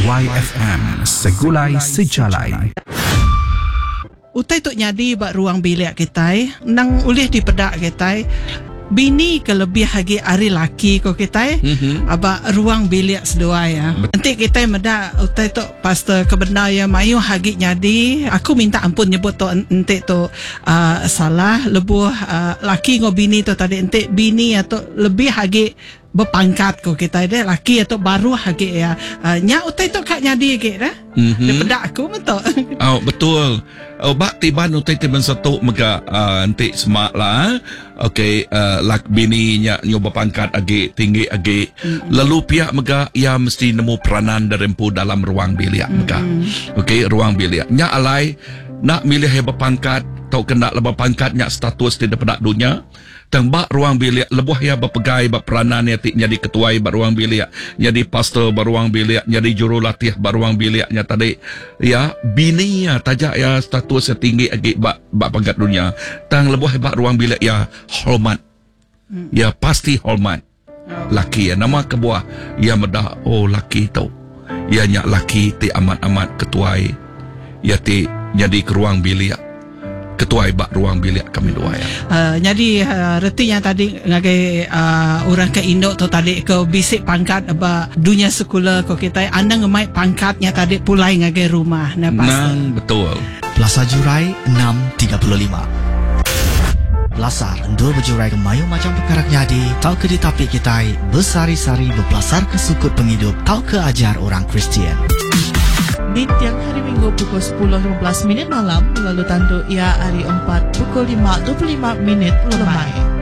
YFM Segulai Sejalai. Utai tok nyadi bak ruang bilik kita nang ulih di pedak kita bini kelebih lagi hari laki ko kita aba ruang bilik sedua ya. Nanti kita meda utai tok pastor kebenar ya mayu hagi nyadi aku minta ampun nyebut tok ente tok salah lebuh laki ngo bini tok tadi ente bini atau lebih hagi berpangkat ko kita deh laki atau baru hagi ya nya utai tok kak nyadi ke dah daripada aku betul. Oh betul. Oh bak tiban utai tiban satu mega nanti semak lah. Okay, lak bini nya nyoba pangkat agi tinggi agi lalu pihak mega ia mesti nemu peranan derempu dalam ruang bilik mega. Okay, ruang bilik nya alai nak milih hebat pangkat tau kena lebih pangkat nya status di depan dunia tembak ruang bilik lebuh ya berpegai berperanan ya jadi ketua ruang bilik jadi pastor ruang bilik jadi jurulatih ruang biliknya tadi ya bini ya tajak ya status tinggi agi bak pangkat dunia tang lebuh hebat ruang bilik ya hormat ya pasti hormat laki ya nama kebuah ya medah oh laki tau ya nyak laki ti amat ketua ya ti jadi ke ruang bilik ketua ibak ruang bilik kami dua ya. Jadi retinya tadi ngagai orang ke Indo tu tadi ke bisik pangkat aba dunia sekolah ko kita anda ngemai pangkatnya tadi pulai ngagai rumah nang betul. Plaza Jurai 6.35. Belasar endul berjurai ke mayu macam perkara nyadi tau ke di tapi kita bersari-sari berbelasar ke sukut penghidup tau ke ajar orang Kristian. Di tiang hari Minggu pukul 10.15 malam lalu tandu ia hari 4 pukul 5.25 lemai.